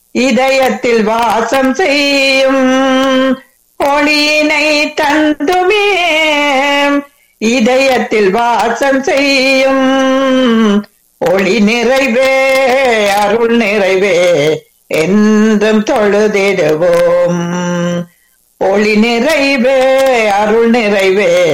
இதயத்தில் வாசம் செய்யும் ஒளியினை தந்துமே. இதயத்தில் வாசம் செய்யும் ஒளி நிறைவே அருள் நிறைவே என்றும் தொழுதிடுவோம். ஒளி நிறைவே அருள் நிறைவே